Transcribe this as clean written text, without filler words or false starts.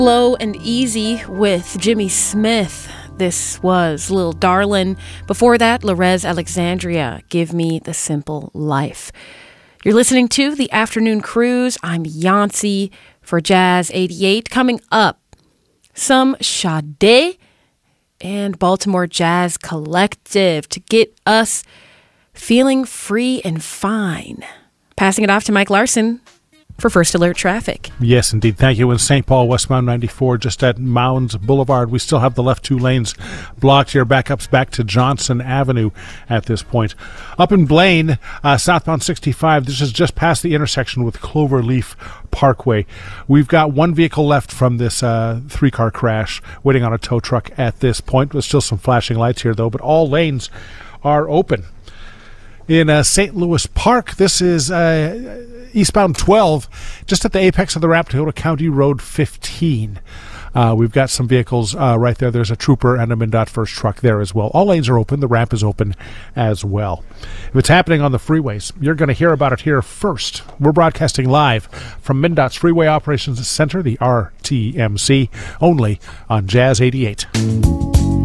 Slow and Easy with Jimmy Smith. This was Lil Darlin'. Before that, Lorez Alexandria, Give Me the Simple Life. You're listening to The Afternoon Cruise. I'm Yancy for Jazz 88. Coming up, some Sade and Baltimore Jazz Collective to get us feeling free and fine. Passing it off to Mike Larson for First Alert Traffic. Yes, indeed. Thank you. In St. Paul, westbound 94, just at Mounds Boulevard, we still have the left two lanes blocked here. Backups back to Johnson Avenue at this point. Up in Blaine, southbound 65, this is just past the intersection with Cloverleaf Parkway. We've got one vehicle left from this three-car crash waiting on a tow truck at this point. There's still some flashing lights here, though, but all lanes are open. In St. Louis Park, this is eastbound 12, just at the apex of the ramp, Toyota County Road 15. We've got some vehicles right there. There's a trooper and a MnDOT first truck there as well. All lanes are open. The ramp is open as well. If it's happening on the freeways, you're going to hear about it here first. We're broadcasting live from MnDOT's Freeway Operations Center, the RTMC, only on Jazz 88.